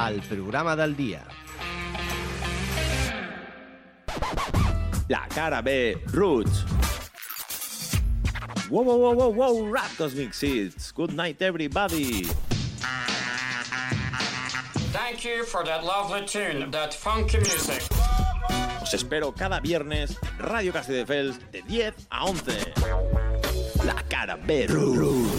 al programa del dia. La cara B, Roots. Wow, wow, wow, wow, wow, Rap Cosmic Seeds. Good night, everybody. Thank you for that lovely tune, that funky music. Os espero cada viernes, Radio Castelldefels, de 10 a 11. La cara B, Roots.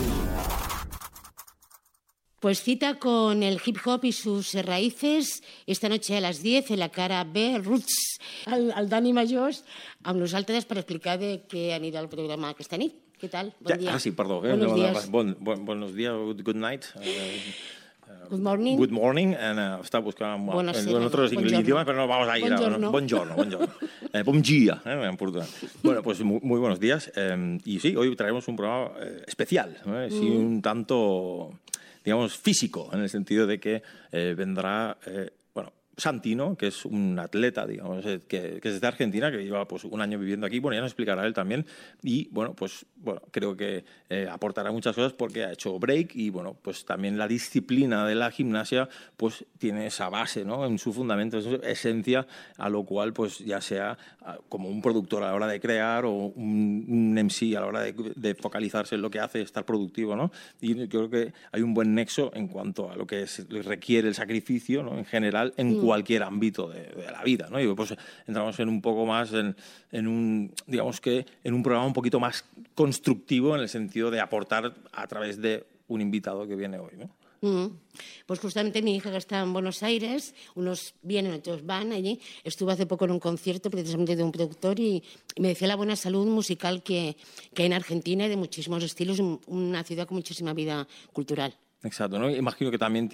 Pues cita con el hip hop y sus raïces esta noche a las 10 en la cara B, Roots, al Dani Majós, amb nosaltres per explicar de què anirà el programa aquesta nit. Què tal? Bon dia. Sí, perdó. Buenos días. Buenos días, good night. Good morning. Good morning. Está buscando en otros idiomas, pero no vamos a ir. Buongiorno. Bon dia, en portugués. Bueno, pues muy buenos días. Y sí, hoy traemos un programa especial, ¿no? Sí, un tanto, digamos, físico, en el sentido de que vendrá... Santino, que es un atleta, digamos, que es de Argentina, que lleva pues un año viviendo aquí. Bueno, ya nos explicará él también. Y creo que aportará muchas cosas porque ha hecho break y pues también la disciplina de la gimnasia pues tiene esa base, ¿no? En su fundamento, en su esencia, a lo cual pues ya sea como un productor a la hora de crear o un MC a la hora de focalizarse en lo que hace, estar productivo, ¿no? Y yo creo que hay un buen nexo en cuanto a lo que requiere el sacrificio, ¿no? En general, en cualquier ámbito de la vida, ¿no? Y pues entramos en un poco más en un programa un poquito más constructivo en el sentido de aportar a través de un invitado que viene hoy, ¿no? Pues justamente mi hija que está en Buenos Aires, unos vienen, otros van allí. Estuve hace poco en un concierto precisamente de un productor y me decía la buena salud musical que hay en Argentina y de muchísimos estilos, una ciudad con muchísima vida cultural. Exacto, ¿no? Imagino que también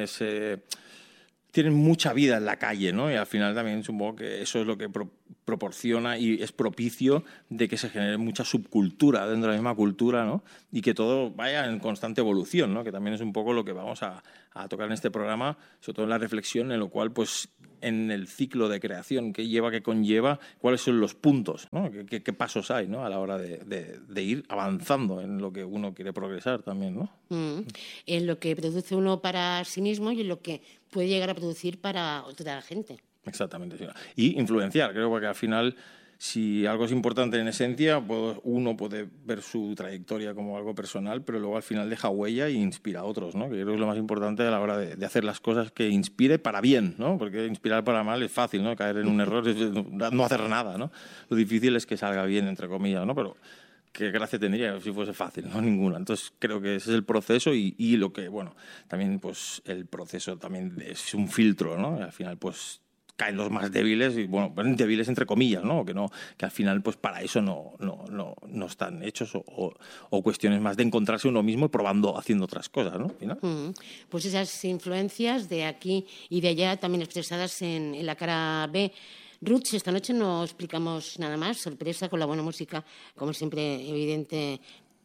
tienen mucha vida en la calle, ¿no? Y al final también supongo que eso es lo que proporciona y es propicio de que se genere mucha subcultura dentro de la misma cultura, ¿no? Y que todo vaya en constante evolución, ¿no? Que también es un poco lo que vamos a tocar en este programa, sobre todo en la reflexión, en lo cual, pues, en el ciclo de creación que conlleva, cuáles son los puntos, ¿no? ¿Qué pasos hay, ¿no? A la hora de ir avanzando en lo que uno quiere progresar también, ¿no? En lo que produce uno para sí mismo y en lo que puede llegar a producir para otra gente. Exactamente, sí. Y influenciar, creo que al final, si algo es importante en esencia, pues uno puede ver su trayectoria como algo personal, pero luego al final deja huella e inspira a otros, ¿no? Que creo que es lo más importante a la hora de hacer las cosas, que inspire para bien, ¿no? Porque inspirar para mal es fácil, ¿no? Caer en un error es no hacer nada, ¿no? Lo difícil es que salga bien, entre comillas, ¿no? Pero qué gracia tendría si fuese fácil, ¿no? Ninguna. Entonces creo que ese es el proceso y lo que, también pues el proceso también es un filtro, ¿no? Y al final pues caen los más débiles y débiles entre comillas, ¿no? Que al final pues para eso no están hechos o cuestiones más de encontrarse uno mismo probando, haciendo otras cosas, ¿no? Pues esas influencias de aquí y de allá también expresadas en la cara B. Roots, esta noche no explicamos nada más, sorpresa con la buena música, como siempre, evidente.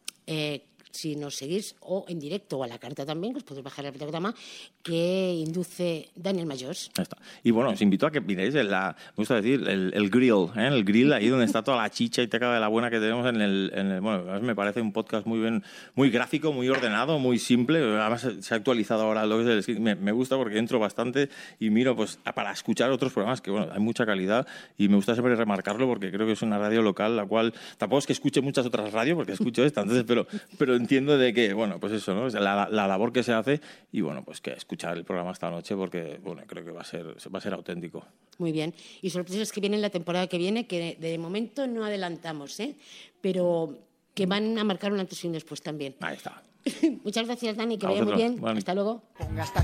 Si nos seguís o en directo o a la carta también, os podéis bajar el programa que induce Daniel Majós. Ahí está. Y os invito a que miréis me gusta decir, el grill, ¿eh? El grill ahí donde está toda la chicha y teca de la buena que tenemos me parece un podcast muy bien, muy gráfico, muy ordenado, muy simple. Además se ha actualizado ahora lo que es el me gusta porque entro bastante y miro pues para escuchar otros programas que hay mucha calidad y me gusta siempre remarcarlo porque creo que es una radio local la cual tampoco es que escuche muchas otras radios porque escucho esta, entonces pero entiendo de que, pues eso, ¿no? La labor que se hace y, pues que escuchar el programa esta noche porque, creo que va a ser auténtico. Muy bien. Y sorpresas que vienen la temporada que viene, que de momento no adelantamos, pero que van a marcar un antes y un después también. Ahí está. Muchas gracias, Dani, que vaya muy bien. Bueno. Hasta luego.